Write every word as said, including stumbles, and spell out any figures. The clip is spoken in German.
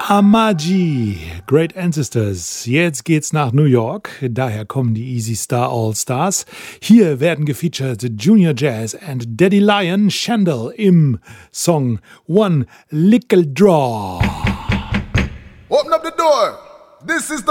Amaji, Great Ancestors. Jetzt geht's nach New York, daher kommen die Easy Star All Stars. Hier werden gefeatured Junior Jazz and Daddy Lion Shandel im Song One Little Draw. Open up the door. This is the